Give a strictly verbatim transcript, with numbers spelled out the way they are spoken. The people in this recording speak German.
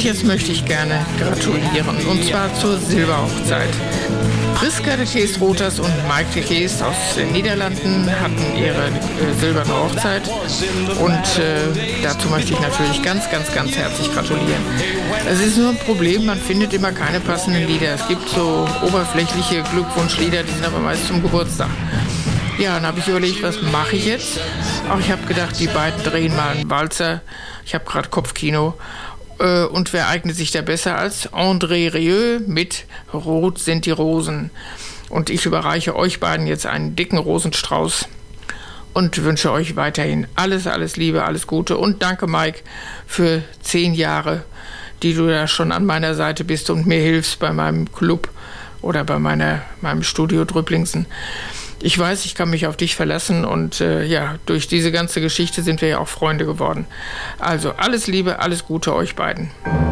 Und jetzt möchte ich gerne gratulieren, und zwar zur Silberhochzeit. Priska de Geest-Rothers und Mike de Geest aus den Niederlanden hatten ihre äh, silberne Hochzeit. Und äh, dazu möchte ich natürlich ganz, ganz, ganz herzlich gratulieren. Es ist nur ein Problem, man findet immer keine passenden Lieder. Es gibt so oberflächliche Glückwunschlieder, die sind aber meist zum Geburtstag. Ja, dann habe ich überlegt, was mache ich jetzt? Auch ich habe gedacht, die beiden drehen mal einen Walzer. Ich habe gerade Kopfkino. Und wer eignet sich da besser als André Rieu mit Rot sind die Rosen. Und ich überreiche euch beiden jetzt einen dicken Rosenstrauß und wünsche euch weiterhin alles, alles Liebe, alles Gute. Und danke, Mike, für zehn Jahre, die du da schon an meiner Seite bist und mir hilfst bei meinem Club oder bei meiner, meinem Studio Drüpplingsen. Ich weiß, ich kann mich auf dich verlassen und äh, ja, durch diese ganze Geschichte sind wir ja auch Freunde geworden. Also alles Liebe, alles Gute euch beiden.